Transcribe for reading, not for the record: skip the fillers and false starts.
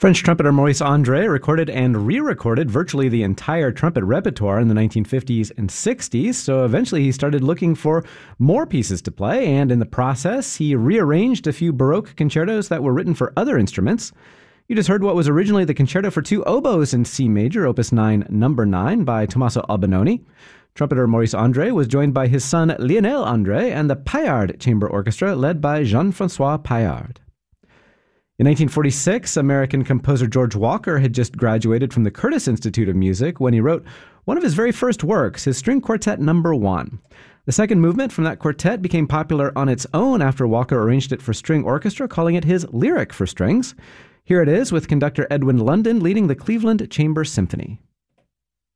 French trumpeter Maurice Andre recorded and re-recorded virtually the entire trumpet repertoire in the 1950s and 60s, so eventually he started looking for more pieces to play, and in the process, he rearranged a few Baroque concertos that were written for other instruments. You just heard what was originally the Concerto for Two Oboes in C major, Opus 9, Number 9, by Tommaso Albinoni. Trumpeter Maurice Andre was joined by his son Lionel Andre and the Paillard Chamber Orchestra, led by Jean-Francois Paillard. In 1946, American composer George Walker had just graduated from the Curtis Institute of Music when he wrote one of his very first works, his String Quartet No. 1. The second movement from that quartet became popular on its own after Walker arranged it for string orchestra, calling it his Lyric for Strings. Here it is with conductor Edwin London leading the Cleveland Chamber Symphony.